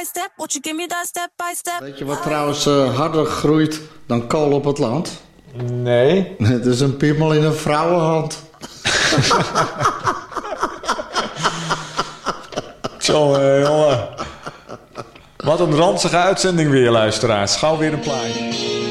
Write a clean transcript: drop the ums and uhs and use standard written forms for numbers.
by step? Won't you give me that step by step? Weet je wat trouwens harder groeit dan kool op het land? Nee. Het is een piemel in een vrouwenhand. Jongen. Wat een ranzige uitzending weer, luisteraars. Gauw weer een plaatje.